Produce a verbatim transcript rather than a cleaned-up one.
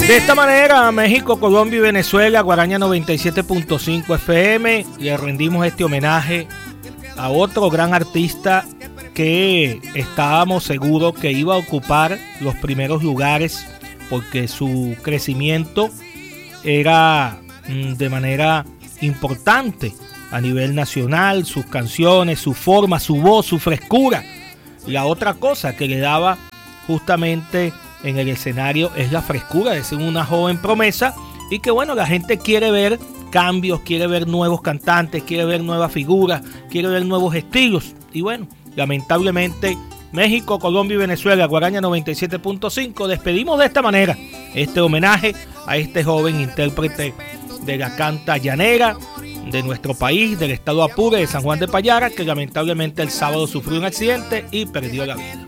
De esta manera, México, Colombia y Venezuela, Guaraña noventa y siete punto cinco F M, le rendimos este homenaje a otro gran artista que estábamos seguros que iba a ocupar los primeros lugares porque su crecimiento era mm, de manera importante a nivel nacional, sus canciones, su forma, su voz, su frescura. La otra cosa que le daba justamente en el escenario es la frescura de ser una joven promesa y que bueno, la gente quiere ver cambios, quiere ver nuevos cantantes, quiere ver nuevas figuras, quiere ver nuevos estilos y bueno, lamentablemente México, Colombia y Venezuela, Guaraña noventa y siete punto cinco, despedimos de esta manera este homenaje a este joven intérprete de la canta llanera de nuestro país, del estado Apure, de San Juan de Payara, que lamentablemente el sábado sufrió un accidente y perdió la vida.